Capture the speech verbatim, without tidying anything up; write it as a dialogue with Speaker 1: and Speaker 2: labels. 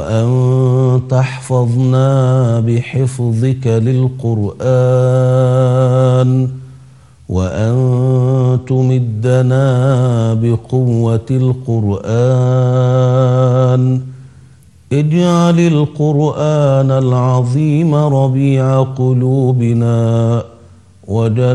Speaker 1: وأن تحفظنا بحفظك للقرآن، وأن تمدنا بقوة القرآن. اجعل القرآن العظيم ربيع قلوبنا وجلاء